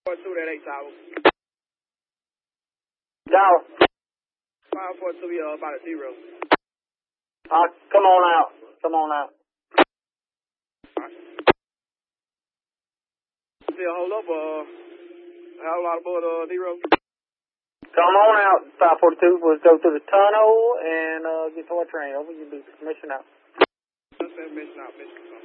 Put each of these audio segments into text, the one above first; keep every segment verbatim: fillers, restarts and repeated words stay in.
four two, that eight tower. Tower. five four two, yeah, about a zero. Uh, come on out. Come on out. Alright. Still hold up, uh, have a lot aboard, uh, zero. Come on out, five four two. We'll go through the tunnel and, uh, get to our train. Over. You'll be mission out. Mission out, mission out.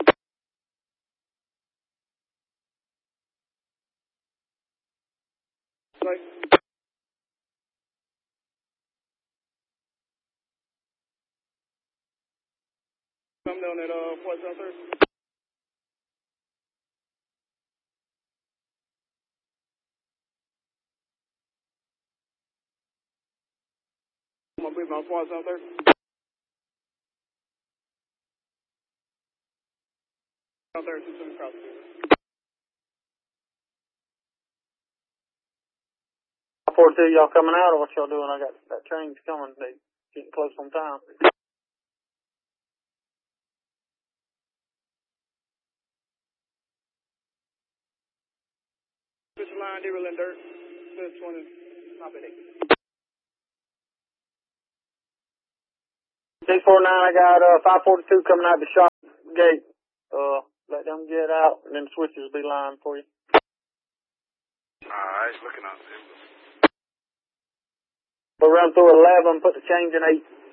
Like, come down at uh four seven three. I'm gonna brief on four seven three. thirty two across the field. four two, y'all coming out or what y'all doing? I got that train's coming. They getting close on time. Fish line, Deerville and Dirt. Fifth twenty, top at eight. six four nine, I got uh, five forty-two coming out the shop gate. Uh, let them get out, and then switches will be lined for you. Alright, looking out there. We'll run through eleven, put the change in eight.